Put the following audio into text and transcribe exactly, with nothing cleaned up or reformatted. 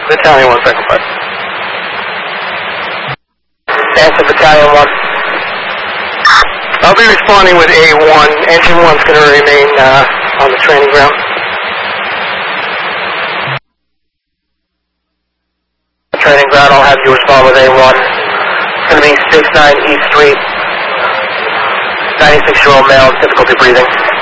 Battalion one, second five. Answer Battalion one. I'll be responding with A one. Engine one's going to remain uh, on the training ground. Training ground, I'll have you respond with A one. It's going to be six nine East Street. ninety-six-year-old male, difficulty breathing.